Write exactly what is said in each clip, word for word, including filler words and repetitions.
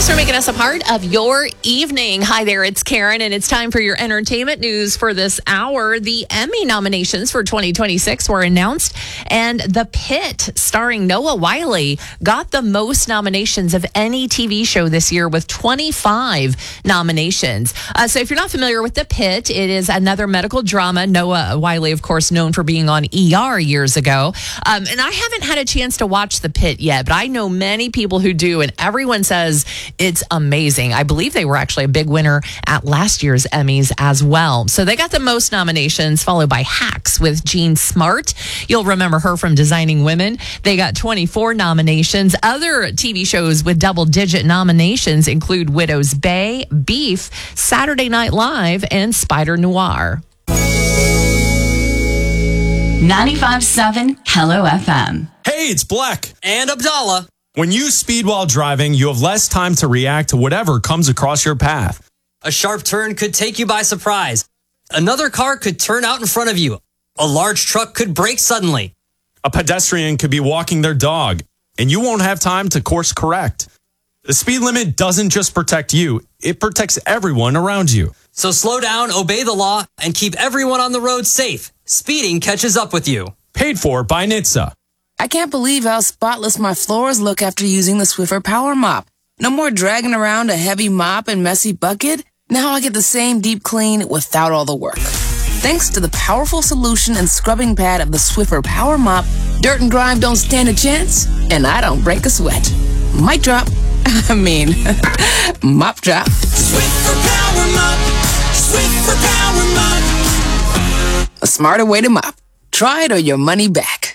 Thanks for making us a part of your evening. Hi there, it's Karen, and it's time for your entertainment news for this hour. The Emmy nominations for twenty twenty-six were announced, and The Pit, starring Noah Wyle, got the most nominations of any T V show this year with twenty-five nominations. Uh, so if you're not familiar with The Pit, it is another medical drama. Noah Wyle, of course, known for being on E R years ago. Um, and I haven't had a chance to watch The Pit yet, but I know many people who do, and everyone says it's amazing. I believe they were actually a big winner at last year's Emmys as well. So they got the most nominations, followed by Hacks with Jean Smart. You'll remember her from Designing Women. They got twenty-four nominations. Other T V shows with double-digit nominations include Widow's Bay, Beef, Saturday Night Live, and Spider Noir. ninety-five point seven Hello F M. Hey, it's Black. And Abdallah. When you speed while driving, you have less time to react to whatever comes across your path. A sharp turn could take you by surprise. Another car could turn out in front of you. A large truck could brake suddenly. A pedestrian could be walking their dog, and you won't have time to course correct. The speed limit doesn't just protect you, it protects everyone around you. So slow down, obey the law, and keep everyone on the road safe. Speeding catches up with you. Paid for by N H T S A. I can't believe how spotless my floors look after using the Swiffer Power Mop. No more dragging around a heavy mop and messy bucket. Now I get the same deep clean without all the work. Thanks to the powerful solution and scrubbing pad of the Swiffer Power Mop, dirt and grime don't stand a chance, and I don't break a sweat. Mic drop. I mean, mop drop. Swiffer Power Mop. Swiffer Power Mop. A smarter way to mop. Try it or your money back.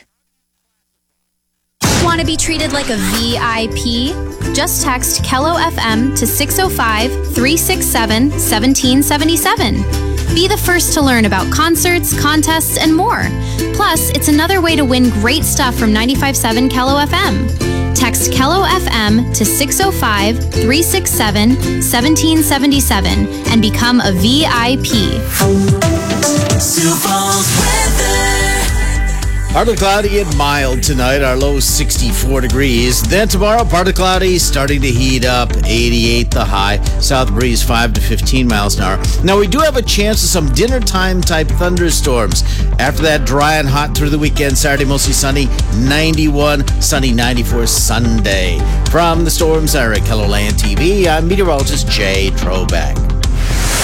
Want to be treated like a V I P? Just text Kello F M to six oh five, three six seven, one seven seven seven. Be the first to learn about concerts, contests, and more. Plus, it's another way to win great stuff from ninety-five point seven Kello F M. Text Kello F M to six oh five, three six seven, one seven seven seven and become a V I P. Sioux Falls weather. Partly cloudy and mild tonight. Our low sixty-four degrees. Then tomorrow, partly cloudy, starting to heat up. eighty-eight the high. South breeze five to fifteen miles an hour. Now, we do have a chance of some dinner time type thunderstorms. After that, dry and hot through the weekend. Saturday, mostly sunny. ninety-one. Sunny ninety-four Sunday. From the Storm Center at Kelloland T V, I'm meteorologist Jay Trobeck.